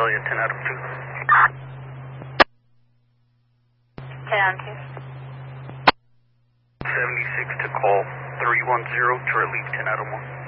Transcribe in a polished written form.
Australia, 10 Adam 2. 10 Adam 2. 76 to call 310 to relieve 10 Adam 1.